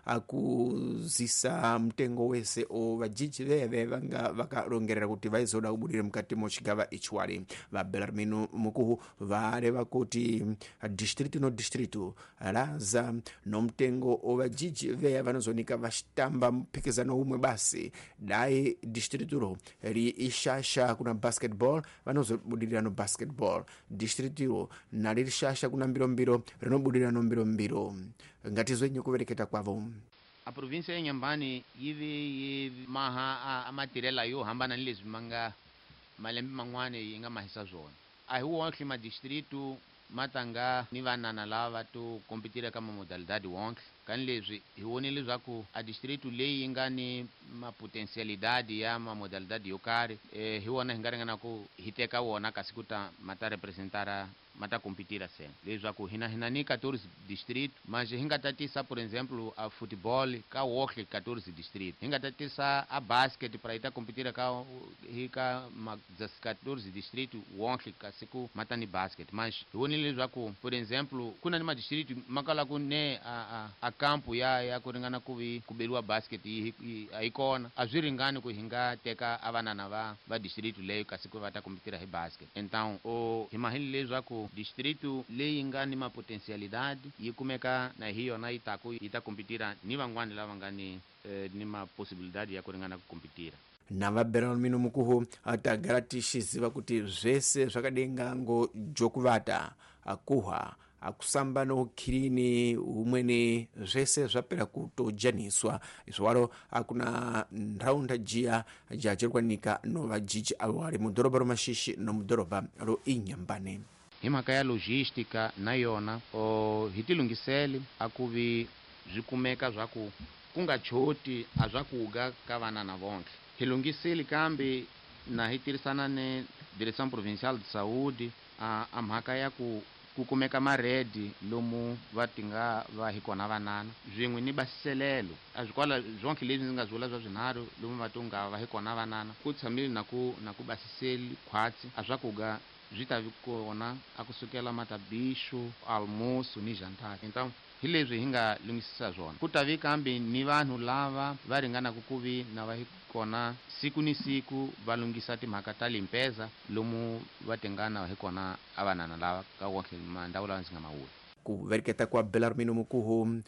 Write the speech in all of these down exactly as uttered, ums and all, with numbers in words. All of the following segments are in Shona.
akuzisa mtengo wese o vajiji veve vanga vakarongerera kuti vaizoda kubudira mukati mochigava ichwali. Va Bellarmino Mukuhu vareva kuti district no district laza no mtengo o vajiji veve vanozonika vachitamba mpikizano umwe basi dai districturo ri ishasha kuna basketball vanozobudira no basketball, districturo nali rishasha kuna mbirombiro rinobudira no mbirombiro. Ngatizo nyo kuvereketa kwavo. A província ya Inhambane yivi maha amatirela yo hambana nilezi manga malembe mangwane yinga mahisa zona. A huonke ma distrito matanga ni vanana lava to competira kama modalidade wonke kanilezi hiwonile zvaku a distrito leyi ingani ma potencialidade ya ma modalidade yokare eh, hiwona hingaringana ku hiteka wona kasikuta mata representara mata competira sen lezwaku hina hina ni quatorze distrito mas hingatatisa por exemplo a futebol ka woke quatorze distrito hingatatisa a basket para ita competira ka hika ma quatorze distrito woke kasiku mata ni basket mas hiwonile lezwaku por exemplo kuna ni ma distrito makala ku ne a, a, a campo ya ya kuringana kuvi kubelwa basket aikona azviringani kuhinga teka avanana va va distrito leyo kasiku vata competira hi basket. Então o himahili lezwaku distrito leyi ngani ma potencialidade yikumeka na hiyo na itaku ita competira ni vangwani lava ngani eh, ni ma possibilidade ya kuringana kukompetira. Na va Bellarmino Mukuhu atagaratishiziva kuti zvese zvakadenga ngo jokuvata akuha akusamba no kirini umwene zvese zvapera kutojaniswa izwaro akuna nraunda jia jachirwanika no vajiji awari mudoroba ro Mashishi no mudoroba ro Inhambane. Himaka ya logistica na yona o hitilungiseli akuvi zvikumeka zvaku kunga choti azvakuga kavanana vonke hilungiseli kambi na hitirisana ne Direção Provincial de Saúde a amhaka ya ku kukumeka maredi lomu vatinga vahikona vanana zvimwe ni basiselelo azvikwala zvonke lezi ngazvola zvazvinaro lomu vatonga vahikona vanana kutsamili naku nakubasiseli khwatsi azvakuga zvitavikona akusukela matabisho almoço ni jantar. Então hilezwi hinga lungisisa zvona kutavika ambi ni vanhu lava varingana kukuvi na vahikona siku ni siku valungisa timhaka ta limpeza lomu vatengana vahikona avanana lava ka wonke mandhawu lava nzinga mawula. Kuvereketa kwa Bellarmino Mukuhu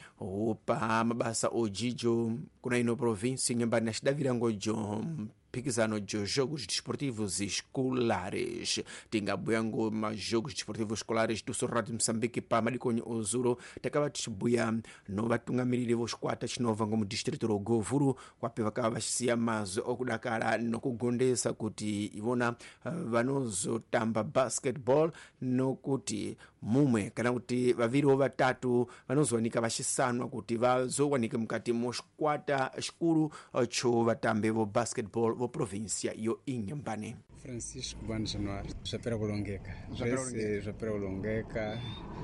upa mabasa ojijo kuna ino provinsi Inhambane na xidavira ngojo pikizano de jogos desportivos escolares. Tingabuya ngo ma jogos desportivos escolares do Sorrato de Moçambique pa Malikonyo Ozuro takava tibuya no vatungamiriri voskwata chinova ngo mu distrito ro Govuru kwape vakava vachisiya mazwi okudakara nokugondesa kuti ivona uh, vanozotamba basketball nokuti mumwe kana kuti vaviri vatatu vanozowanika vachisanwa kuti vazowanika mukati moskwata xikuru cho vatambe vo basketball vo província yo Inhambane. Francisco Bando Januário, zvapera kulongeka zvese zvapera kulongeka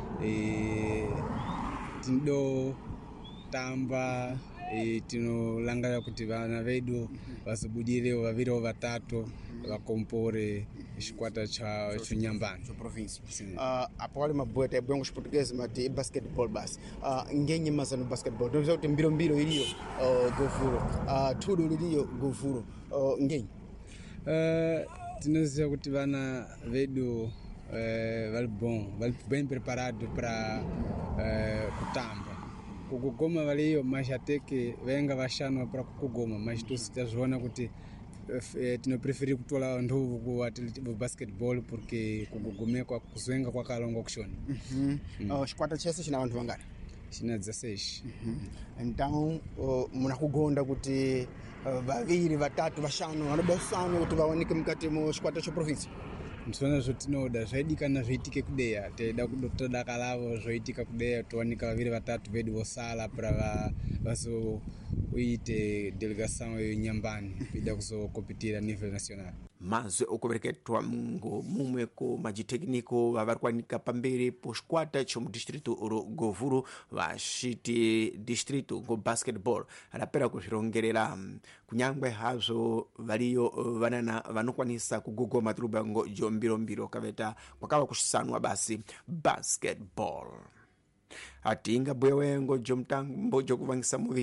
e tindo tamba e tinolangira kuti vana vedu vazobudire vaviri vatatu vakompore chikwata cha Inhambane cho província. Uh, apo wale mabweta ebwengo português mati basketball basi. Uh, ngenye mazano basketball. Ndio kuti mbiro mbiro iliyo uh, Govuru. Uh, tudo iliyo Govuru. Uh, ngenye. Uh, tinoziva kuti vana vedu uh, vali bom, vali bem preparado para uh, kutamba. Kukugoma valiyo mas até que venga vashano para kukugoma, mas tu tazona kuti eh, tinopreferi kutola ndovu kwa basketball porque kugogomea kwa kuzenga kwa kalongo kushona. Mhm. Mm uh, chikwata chese china vantu vangani? China dezesseis. Mhm. Então uh, munakugonda kuti uh, vaviri vatatu vashano vanodosana kuti vawanike mukati mo chikwata cho province. Msona zvotinoda zvaidikana zviitike kudeya teda kudotoda lavo zvoitika kudeya towanika vaviri vatatu vedu vosala para vazoite delegação yeInhambane ida kuzokopetira nível nacional. Mazwe okuvereketwa mungo mumwe ko majitekniko vavarikwanika pamberi poskwata chomu distrito ro Govuru vashiti distrito go basketball rapera kuzvirongerera kunyangwe hazvo variyo vanana vanokwanisa kugogoma turubango jombiro mbiro kaveta kwakava kushisanwa basi basketball. Atinga bwewengo jomtango jokuvangisa muvi